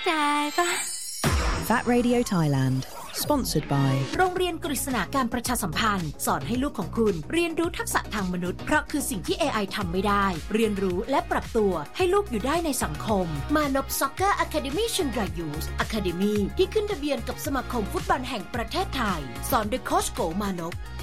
ได้ปะ Fat Radio Thailand Sponsored by โรงเรียนกฤษณาการประชาสัมพันธ์สอนให้ลูกของคุณเรียนรู้ทักษะทางมนุษย์เพราะคือสิ่งที่ AI ทำไม่ได้เรียนรู้และปรับตัวให้ลูกอยู่ได้ในสังคมมานพ Soccer Academy เชียงราย Youth Academy ที่ขึ้นทะเบียนกับสมาคมฟุตบอลแห่งประเทศไทยสอนโดยโค้ชโกมานพ